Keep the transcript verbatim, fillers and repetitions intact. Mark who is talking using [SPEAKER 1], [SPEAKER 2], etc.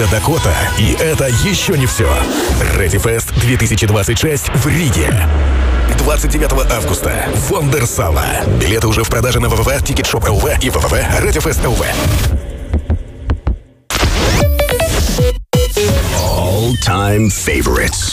[SPEAKER 1] Это Дакота, и это еще не все. Ready Fest две тысячи двадцать шесть в Риге. двадцать девятого августа. Вондерсала. Билеты уже в продаже на вэ вэ вэ точка тикетшоп точка эл ви и вэ вэ вэ точка readyfest точка эл ви. All-time favorites.